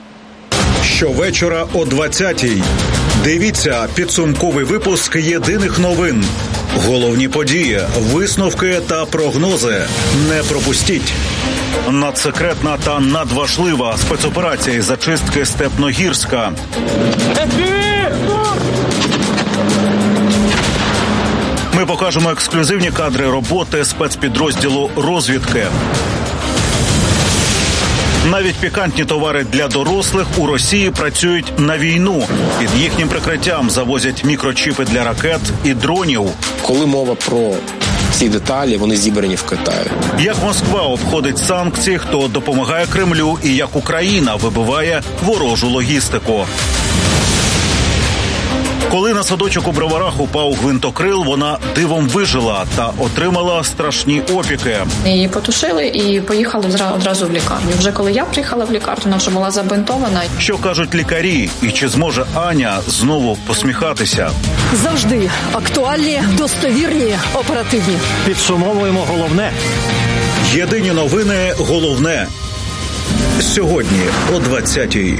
Щовечора о двадцятій. Дивіться підсумковий випуск єдиних новин. Головні події, висновки та прогнози. Не пропустіть. Надсекретна та надважлива спецоперація із зачистки Степногірська. Ми покажемо ексклюзивні кадри роботи спецпідрозділу розвідки. Навіть пікантні товари для дорослих у Росії працюють на війну. Під їхнім прикриттям завозять мікрочіпи для ракет і дронів. Коли мова про ці деталі, вони зібрані в Китаї. Як Москва обходить санкції, хто допомагає Кремлю і як Україна вибиває ворожу логістику. Коли на садочок у Броварах упав гвинтокрил, вона дивом вижила та отримала страшні опіки. Її потушили і поїхали одразу в лікарню. Вже коли я приїхала в лікарню, вона вже була забинтована. Що кажуть лікарі? І чи зможе Аня знову посміхатися? Завжди актуальні, достовірні, оперативні. Підсумовуємо головне. Єдині новини головне. Сьогодні о двадцятій.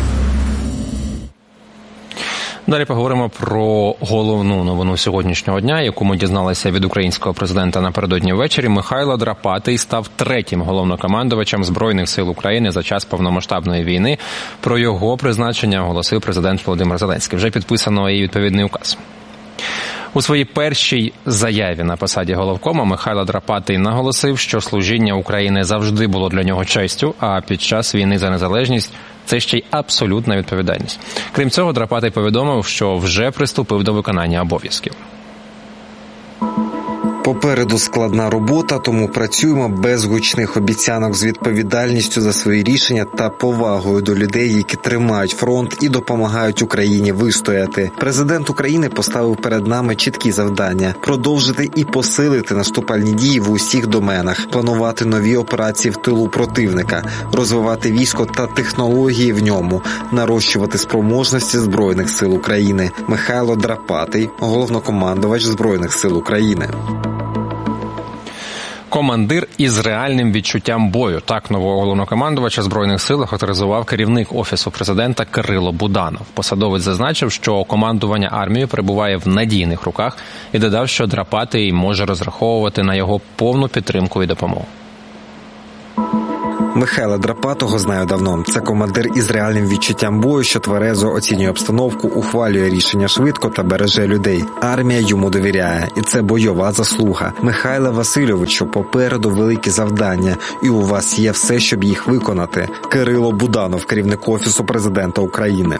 Далі поговоримо про головну новину сьогоднішнього дня, яку ми дізналися від українського президента напередодні ввечері. Михайло Драпатий став третім головнокомандувачем Збройних сил України за час повномасштабної війни. Про його призначення оголосив президент Володимир Зеленський. Вже підписано і відповідний указ. У своїй першій заяві на посаді головкома Михайло Драпатий наголосив, що служіння України завжди було для нього честю, а під час війни за незалежність це ще й абсолютна відповідальність. Крім цього, Драпатий повідомив, що вже приступив до виконання обов'язків. Попереду складна робота, тому працюємо без гучних обіцянок, з відповідальністю за свої рішення та повагою до людей, які тримають фронт і допомагають Україні вистояти. Президент України поставив перед нами чіткі завдання – продовжити і посилити наступальні дії в усіх доменах, планувати нові операції в тилу противника, розвивати військо та технології в ньому, нарощувати спроможності Збройних сил України. Михайло Драпатий, головнокомандувач Збройних сил України. Командир із реальним відчуттям бою. Так нового головнокомандувача Збройних сил характеризував керівник Офісу президента Кирило Буданов. Посадовець зазначив, що командування армією перебуває в надійних руках і додав, що Драпатий може розраховувати на його повну підтримку і допомогу. Михайла Драпатого знаю давно. Це командир із реальним відчуттям бою, що тверезо оцінює обстановку, ухвалює рішення швидко та береже людей. Армія йому довіряє, і це бойова заслуга. Михайле Васильовичу, попереду великі завдання, і у вас є все, щоб їх виконати. Кирило Буданов, керівник Офісу президента України.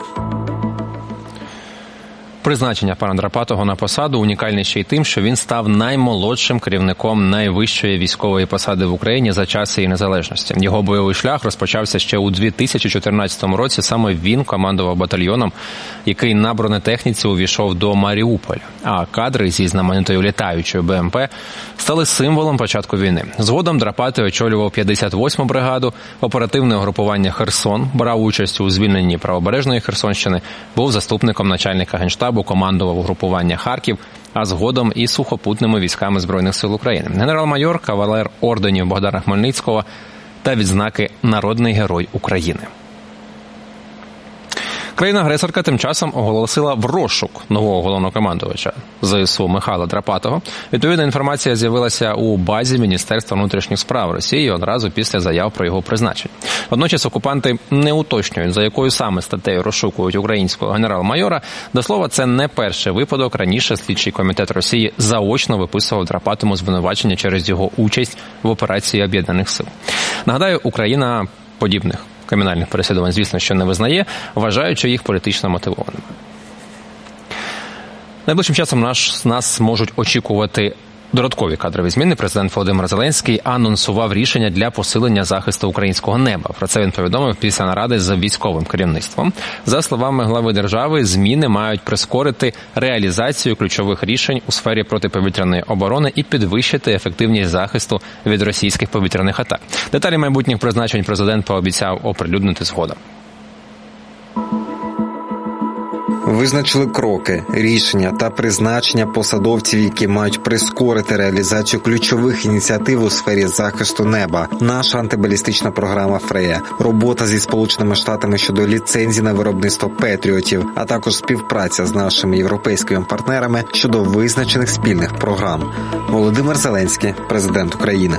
Призначення пана Драпатого на посаду унікальне ще й тим, що він став наймолодшим керівником найвищої військової посади в Україні за час її незалежності. Його бойовий шлях розпочався ще у дві тисячі чотирнадцятому році. Саме він командував батальйоном, який на бронетехніці увійшов до Маріуполя. А кадри зі знаменитою літаючою Бе Ем Пе стали символом початку війни. Згодом Драпатий очолював п'ятдесят восьму бригаду, оперативне угрупування «Херсон», брав участь у звільненні правобережної Херсонщини, був заступником начальника Генштабу, командував угрупування «Харків», а згодом і сухопутними військами Збройних сил України. Генерал-майор, кавалер орденів Богдана Хмельницького та відзнаки «Народний герой України». Країна-агресорка тим часом оголосила в розшук нового головнокомандувача Зе Ес У Михайла Драпатого. Відповідна інформація з'явилася у базі Міністерства внутрішніх справ Росії одразу після заяв про його призначення. Водночас окупанти не уточнюють, за якою саме статтею розшукують українського генерал-майора. До слова, це не перший випадок. Раніше слідчий комітет Росії заочно виписував Драпатому звинувачення через його участь в операції Об'єднаних сил. Нагадаю, Україна подібних кримінальних переслідувань, звісно, що не визнає, вважаючи їх політично мотивованими. Найближчим часом наш, нас можуть очікувати додаткові кадрові зміни. Президент Володимир Зеленський анонсував рішення для посилення захисту українського неба. Про це він повідомив після наради з військовим керівництвом. За словами глави держави, зміни мають прискорити реалізацію ключових рішень у сфері протиповітряної оборони і підвищити ефективність захисту від російських повітряних атак. Деталі майбутніх призначень президент пообіцяв оприлюднити згодом. Визначили кроки, рішення та призначення посадовців, які мають прискорити реалізацію ключових ініціатив у сфері захисту неба. Наша антибалістична програма «Фрея», робота зі Сполученими Штатами щодо ліцензій на виробництво «Петріотів», а також співпраця з нашими європейськими партнерами щодо визначених спільних програм. Володимир Зеленський, президент України.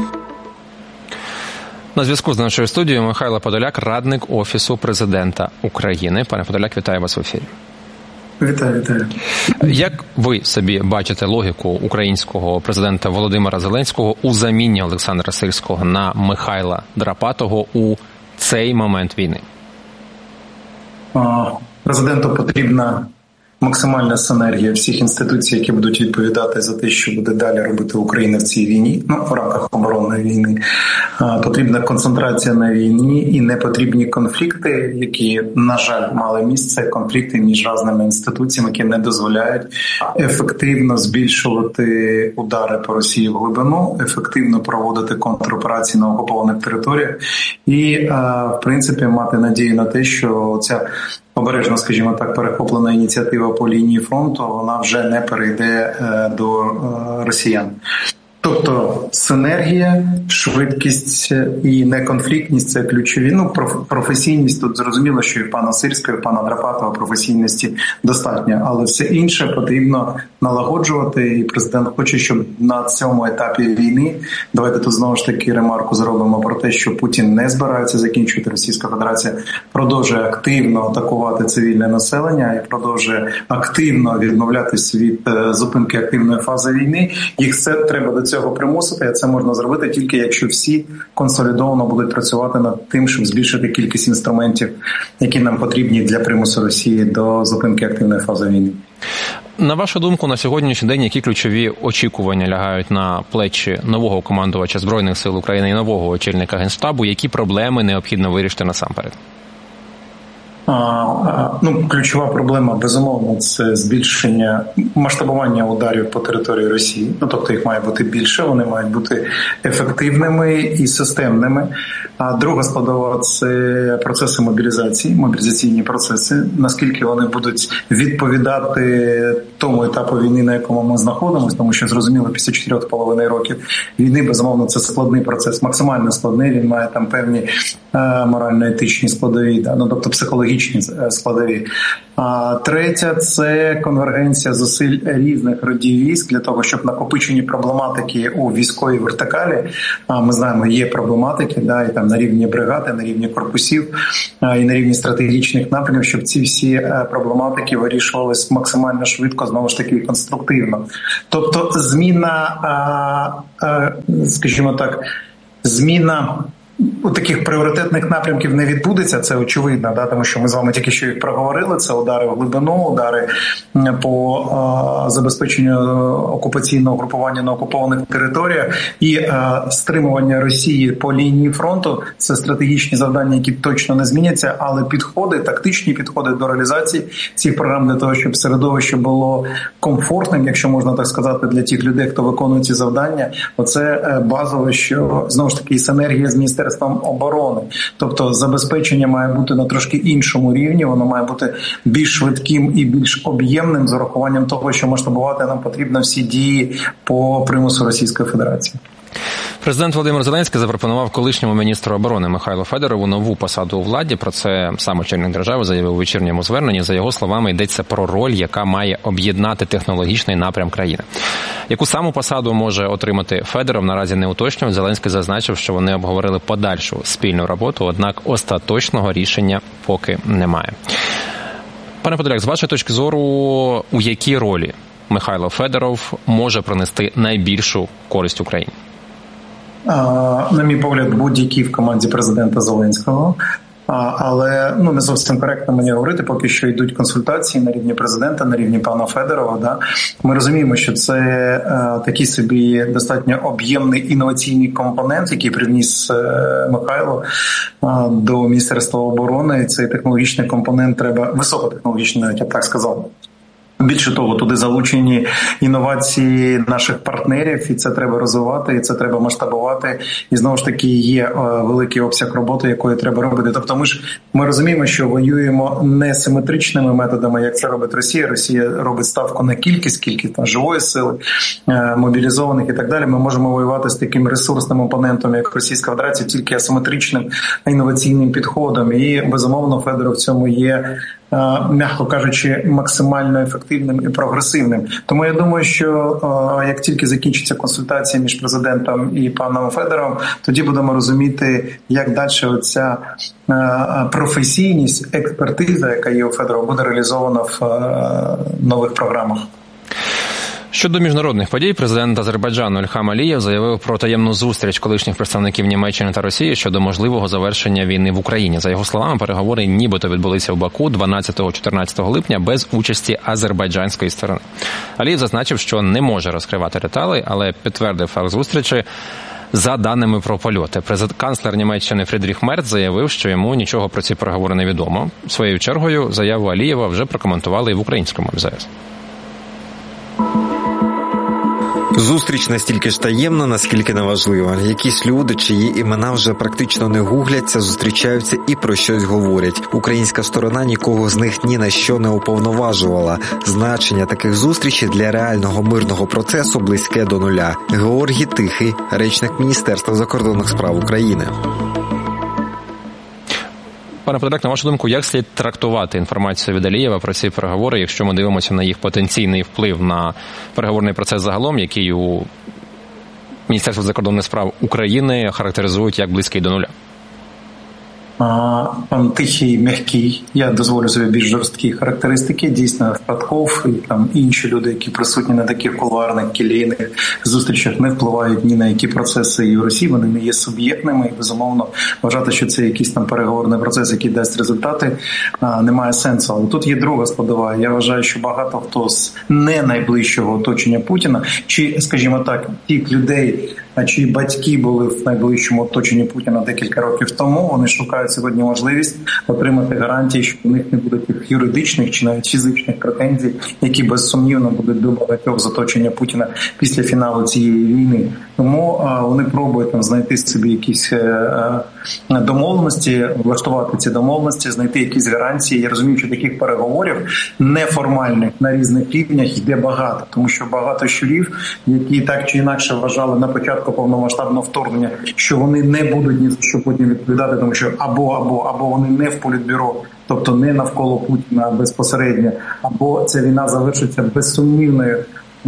На зв'язку з нашою студією Михайло Подоляк, радник Офісу президента України. Пане Подоляк, вітаю вас в ефірі. Вітаю, вітаю. Як ви собі бачите логіку українського президента Володимира Зеленського у заміні Олександра Сирського на Михайла Драпатого у цей момент війни? Президенту потрібна максимальна синергія всіх інституцій, які будуть відповідати за те, що буде далі робити Україна в цій війні, ну, в рамках оборонної війни. Потрібна концентрація на війні і не потрібні конфлікти, які, на жаль, мали місце, конфлікти між різними інституціями, які не дозволяють ефективно збільшувати удари по Росії в глибину, ефективно проводити контроперації на окупованих територіях і, в принципі, мати надію на те, що ця обережно, скажімо так, перехоплена ініціатива по лінії фронту, вона вже не перейде до росіян. Тобто синергія, швидкість і неконфліктність – це ключові. Ну, професійність, тут зрозуміло, що і в пана Сирського, і в пана Драпатова професійності достатньо, але все інше потрібно налагоджувати, і президент хоче, щоб на цьому етапі війни, давайте тут знову ж таки ремарку зробимо про те, що Путін не збирається закінчувати, Російська Федерація продовжує активно атакувати цивільне населення і продовжує активно відмовлятися від зупинки активної фази війни. Їх це треба до цього примусити, а це можна зробити тільки якщо всі консолідовано будуть працювати над тим, щоб збільшити кількість інструментів, які нам потрібні для примусу Росії до зупинки активної фази війни. На вашу думку, на сьогоднішній день які ключові очікування лягають на плечі нового командувача Збройних сил України і нового очільника Генштабу? Які проблеми необхідно вирішити насамперед? А, ну, ключова проблема, безумовно, це збільшення, масштабування ударів по території Росії. Ну, тобто їх має бути більше, вони мають бути ефективними і системними. А друга складова – це процеси мобілізації, мобілізаційні процеси, наскільки вони будуть відповідати тому етапу війни, на якому ми знаходимося, тому що, зрозуміло, після чотирьох з половиною років війни, безумовно, це складний процес, максимально складний, він має там певні е, морально-етичні складові, да? Ну, тобто психологічні складові. А третя – це конвергенція зусиль різних родів військ для того, щоб накопичені проблематики у військовій вертикалі, а ми знаємо, є проблематики, да, і там на рівні бригади, на рівні корпусів, і на рівні стратегічних напрямів, щоб ці всі проблематики вирішувалися максимально швидко, знову ж таки, конструктивно. Тобто зміна, скажімо так, зміна у таких пріоритетних напрямків не відбудеться, це очевидно, да, тому що ми з вами тільки що їх проговорили, це удари в глибину, удари по а, забезпеченню окупаційного групування на окупованих територіях і а, стримування Росії по лінії фронту, це стратегічні завдання, які точно не зміняться, але підходи, тактичні підходи до реалізації цих програм для того, щоб середовище було комфортним, якщо можна так сказати, для тих людей, хто виконує ці завдання, оце базове, що, знову ж таки, синергія з міністерством оборони. Тобто забезпечення має бути на трошки іншому рівні, воно має бути більш швидким і більш об'ємним з урахуванням того, що масштабувати нам потрібно всі дії по примусу Російської Федерації. Президент Володимир Зеленський запропонував колишньому міністру оборони Михайлу Федорову нову посаду у владі. Про це сам очільник держави заявив у вечірньому зверненні. За його словами, йдеться про роль, яка має об'єднати технологічний напрям країни. Яку саму посаду може отримати Федоров, наразі не уточнюють. Зеленський зазначив, що вони обговорили подальшу спільну роботу, однак остаточного рішення поки немає. Пане Подоляк, з вашої точки зору, у якій ролі Михайло Федоров може принести найбільшу користь Україні? На мій погляд, будь-який в команді президента Зеленського. Але ну не зовсім коректно мені говорити, поки що йдуть консультації на рівні президента, на рівні пана Федорова. Да? Ми розуміємо, що це е, такий собі достатньо об'ємний інноваційний компонент, який привніс е, Михайло е, до Міністерства оборони. Цей технологічний компонент треба, високотехнологічний, навіть я б так сказав. Більше того, туди залучені інновації наших партнерів, і це треба розвивати, і це треба масштабувати. І знову ж таки є великий обсяг роботи, якої треба робити. Тобто ми ж ми розуміємо, що воюємо не симетричними методами, як це робить Росія. Росія робить ставку на кількість, кількість там, живої сили, мобілізованих і так далі. Ми можемо воювати з таким ресурсним опонентом, як Російська Федерація, тільки асиметричним інноваційним підходом. І, безумовно, Федоров в цьому є, м'яко кажучи, максимально ефективним і прогресивним. Тому я думаю, що як тільки закінчиться консультація між президентом і паном Федоровим, тоді будемо розуміти, як далі оця професійність, експертиза, яка є у Федорова, буде реалізована в нових програмах. Щодо міжнародних подій, президент Азербайджану Ільхам Алієв заявив про таємну зустріч колишніх представників Німеччини та Росії щодо можливого завершення війни в Україні. За його словами, переговори нібито відбулися в Баку дванадцятого-чотирнадцятого липня без участі азербайджанської сторони. Алієв зазначив, що не може розкривати деталі, але підтвердив факт зустрічі за даними про польоти. Канцлер Німеччини Фрідріх Мерц заявив, що йому нічого про ці переговори не відомо. Своєю чергою заяву Алієва вже прокоментували і в українському ем зет ес. Зустріч настільки ж таємна, наскільки неважлива. Якісь люди, чиї імена вже практично не гугляться, зустрічаються і про щось говорять. Українська сторона нікого з них ні на що не уповноважувала. Значення таких зустрічей для реального мирного процесу близьке до нуля. Георгій Тихий, речник Міністерства закордонних справ України. Пане Подоляк, на вашу думку, як слід трактувати інформацію від Алієва про ці переговори, якщо ми дивимося на їх потенційний вплив на переговорний процес загалом, який у Міністерстві закордонних справ України характеризують як близький до нуля? Пан тихий, м'який. Я дозволю собі більш жорсткі характеристики. Дійсно, Фратков і там інші люди, які присутні на таких кулуарних, кілійних зустрічах, не впливають ні на які процеси і в Росії. Вони не є суб'єктними. І, безумовно, вважати, що це якийсь там переговорний процес, який дасть результати, немає сенсу. Але тут є друга складова. Я вважаю, що багато хто з не найближчого оточення Путіна, чи, скажімо так, тих людей, а чиї батьки були в найближчому оточенні Путіна декілька років тому, вони шукають сьогодні можливість отримати гарантії, що у них не буде тих юридичних чи навіть фізичних претензій, які безсумнівно будуть до багатьох з оточення Путіна після фіналу цієї війни. Тому а, вони пробують там знайти собі якісь а, домовленості, влаштувати ці домовленості, знайти якісь гарантії. Я розумію, що таких переговорів неформальних на різних рівнях йде багато, тому що багато щурів, які так чи інакше вважали на початку повномасштабного вторгнення, що вони не будуть ні за що потім відповідати, тому що або, або, або вони не в політбюро, тобто не навколо Путіна безпосередньо, або ця війна завершиться безсумнівною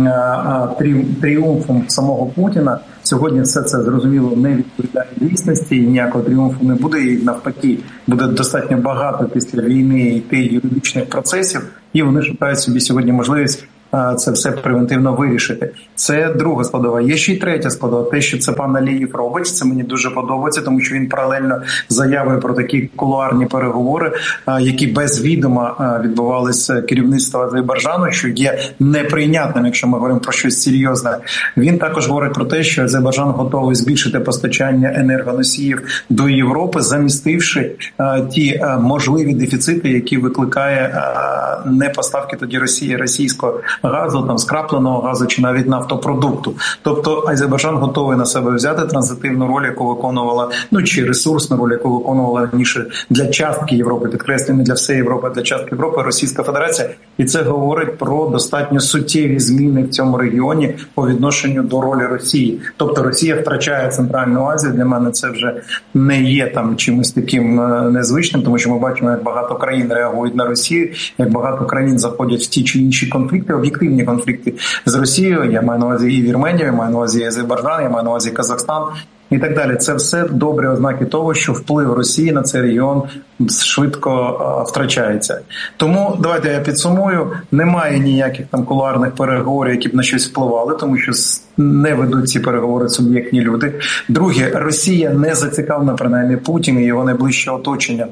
тріумфом самого Путіна. Сьогодні все це, зрозуміло, не відповідає дійсності, і ніякого тріумфу не буде, і навпаки, буде достатньо багато після війни йти юридичних процесів, і вони шукають собі сьогодні можливість це все превентивно вирішити. Це друга складова. Є ще й третя складова. Те, що це пан Алієв робить, це мені дуже подобається, тому що він паралельно заявив про такі кулуарні переговори, які без відома відбувалися керівництва Азербайджану, що є неприйнятним, якщо ми говоримо про щось серйозне. Він також говорить про те, що Азербайджан готовий збільшити постачання енергоносіїв до Європи, замістивши ті можливі дефіцити, які викликає непоставки тоді Росії російського газу, там скрапленого газу чи навіть нафтопродукту. Тобто Азербайджан готовий на себе взяти транзитивну роль, яку виконувала, ну чи ресурсну роль, яку виконувала раніше для частки Європи, підкреслюю, не для всієї Європи, а для частки Європи Російська Федерація. І це говорить про достатньо суттєві зміни в цьому регіоні по відношенню до ролі Росії. Тобто Росія втрачає Центральну Азію. Для мене це вже не є там чимось таким незвичним, тому що ми бачимо, як багато країн реагують на Росію, як багато країн заходять в ті чи інші конфлікти, об'єктивні конфлікти з Росією. Я маю на увазі і Вірменію, я маю на увазі і Азербайджан, я маю на увазі Казахстан і так далі. Це все добрі ознаки того, що вплив Росії на цей регіон швидко а, втрачається. Тому давайте я підсумую. Немає ніяких там кулуарних переговорів, які б на щось впливали, тому що не ведуть ці переговори суб'єктні люди. Друге, Росія не зацікавлена, принаймні Путін і його найближче оточення,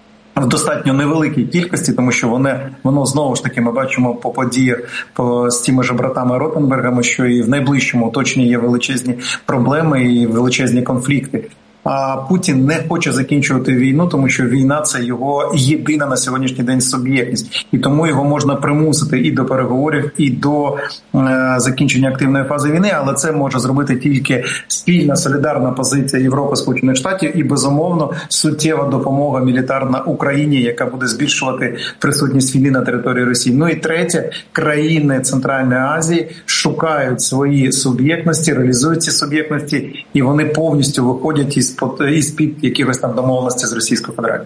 в достатньо невеликій кількості, тому що вони, воно знову ж таки, ми бачимо по подіях по, з тими ж братами Ротенбергами, що і в найближчому оточенні є величезні проблеми і величезні конфлікти. А Путін не хоче закінчувати війну, тому що війна – це його єдина на сьогоднішній день суб'єктність. І тому його можна примусити і до переговорів, і до е, закінчення активної фази війни, але це може зробити тільки спільна солідарна позиція Європи, Сполучених Штатів і, безумовно, суттєва допомога мілітарна Україні, яка буде збільшувати присутність війни на території Росії. Ну і третє, країни Центральної Азії шукають свої суб'єктності, реалізують ці суб'єктності, і вони повністю виходять із із-під якихось там домовленостей з Російською Федерацією.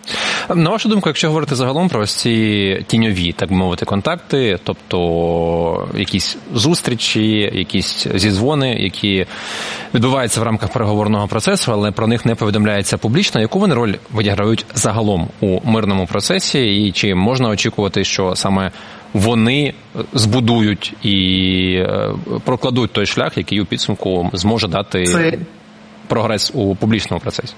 На вашу думку, якщо говорити загалом про ці тіньові, так би мовити, контакти, тобто якісь зустрічі, якісь зідзвони, які відбуваються в рамках переговорного процесу, але про них не повідомляється публічно, яку вони роль відіграють загалом у мирному процесі, і чи можна очікувати, що саме вони збудують і прокладуть той шлях, який у підсумку зможе дати Це... прогрес у публічному процесі?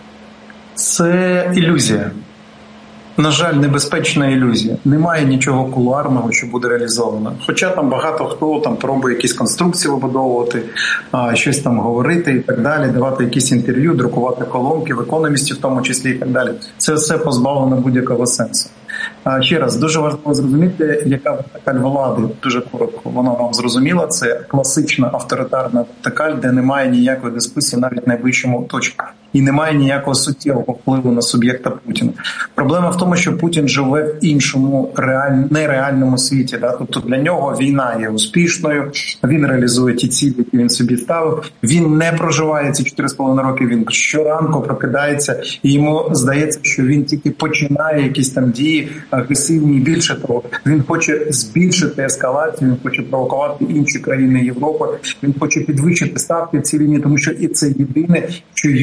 Це ілюзія. На жаль, небезпечна ілюзія. Немає нічого кулуарного, що буде реалізовано. Хоча там багато хто там пробує якісь конструкції вибудовувати, а, щось там говорити і так далі, давати якісь інтерв'ю, друкувати колонки, в економісті в тому числі і так далі. Це все позбавлено будь-якого сенсу. А, ще раз, дуже важливо зрозуміти, яка вертикаль влади, дуже коротко, вона вам зрозуміла, це класична авторитарна вертикаль, де немає ніякої дискусії навіть в найближчому оточенні. І немає ніякого суттєвого впливу на суб'єкта Путіна. Проблема в тому, що Путін живе в іншому реаль... нереальному світі. Да? Тобто для нього війна є успішною, він реалізує ті цілі, які він собі ставив. Він не проживає ці чотири з половиною роки, він щоранку прокидається, і йому здається, що він тільки починає якісь там дії агресивні. І більше того, він хоче збільшити ескалацію, він хоче провокувати інші країни Європи, він хоче підвищити ставки в цій війні, тому що і це єдине, що йому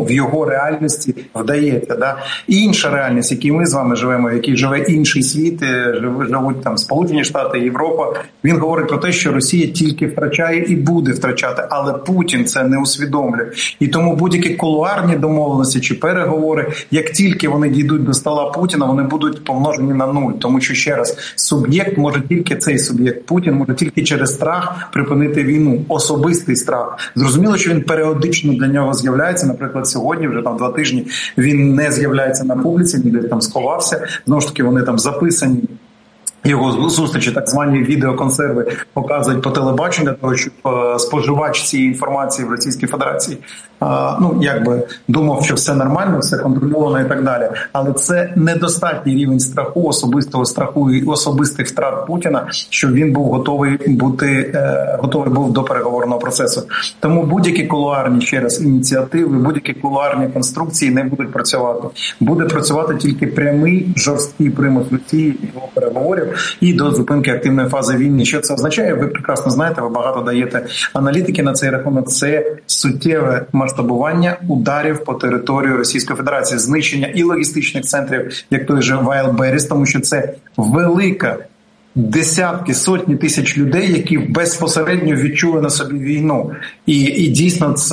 в його реальності вдається. Да? І інша реальність, в якій ми з вами живемо, в якій живе інший світ, живуть там Сполучені Штати, Європа, він говорить про те, що Росія тільки втрачає і буде втрачати, але Путін це не усвідомлює. І тому будь-які кулуарні домовленості чи переговори, як тільки вони дійдуть до стола Путіна, вони будуть помножені на нуль. Тому що, ще раз, суб'єкт може тільки цей суб'єкт, Путін може тільки через страх припинити війну, особистий страх. Зрозуміло, що він періодично для нього з'являється, наприклад, сьогодні, вже там два тижні, він не з'являється на публіці, ніде там сховався, знову ж таки вони там записані. Його зустрічі, так звані відеоконсерви, показують по телебаченню для того, щоб споживач цієї інформації в Російській Федерації ну, якби думав, що все нормально, все контрольовано і так далі. Але це недостатній рівень страху, особистого страху і особистих втрат Путіна, щоб він був готовий бути, готовий був до переговорного процесу. Тому будь-які кулуарні, ще раз, ініціативи, будь-які кулуарні конструкції не будуть працювати. Буде працювати тільки прямий, жорсткий примус Росії і його переговорів і до зупинки активної фази війни. Що це означає? Ви прекрасно знаєте, ви багато даєте аналітики на цей рахунок. Це суттєве масштабування ударів по території Російської Федерації, знищення і логістичних центрів, як той же Вайлдберріс, тому що це велика, десятки, сотні тисяч людей, які безпосередньо відчули на собі війну. І, і дійсно це